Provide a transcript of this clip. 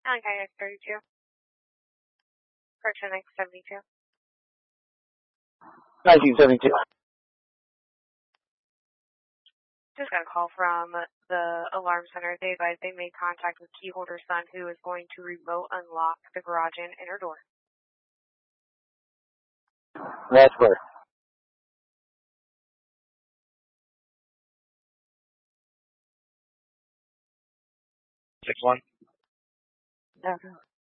LNK X32. Correction X72. 1972. Just got a call from the alarm center. They advised they made contact with keyholder's son, who is going to remote unlock the garage and inner door. That's where. Six one. Okay.